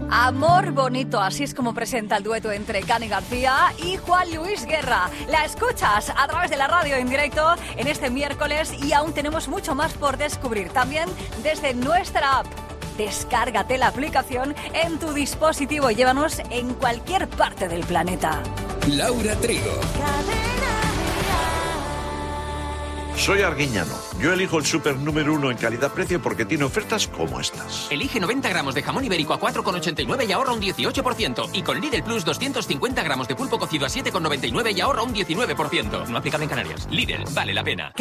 Amor bonito, así es como presenta el dueto entre Cani García y Juan Luis Guerra. La escuchas a través de la radio en directo en este miércoles y aún tenemos mucho más por descubrir. También desde nuestra app. Descárgate la aplicación en tu dispositivo y llévanos en cualquier parte del planeta. Laura Trigo. Soy Arguiñano. Yo elijo el súper número 1 en calidad-precio porque tiene ofertas como estas. Elige 90 gramos de jamón ibérico a 4,89 y ahorra un 18%. Y con Lidl Plus 250 gramos de pulpo cocido a 7,99 y ahorra un 19%. No aplicable en Canarias. Lidl, vale la pena.